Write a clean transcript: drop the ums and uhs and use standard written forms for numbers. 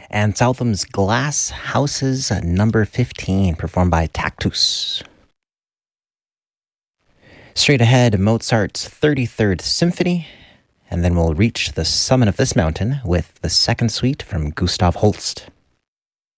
And Southam's Glass Houses, number 15, performed by Tactus. Straight ahead, Mozart's 33rd Symphony, and then we'll reach the summit of this mountain with the second suite from Gustav Holst.